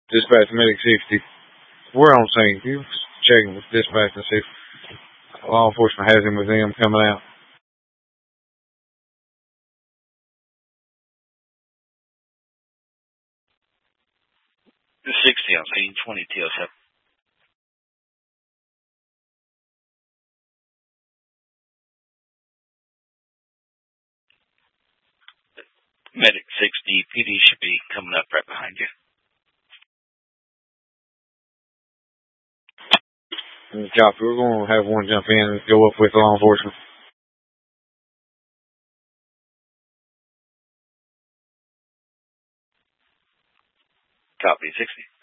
Dispatch Medic 60. We're on scene. You checking with dispatch and see if law enforcement has him with them coming out. The 60 on scene, 20 TO7. Medic 60, PD should be coming up right behind you. Copy. We're going to have one jump in and go up with law enforcement. Copy, 60.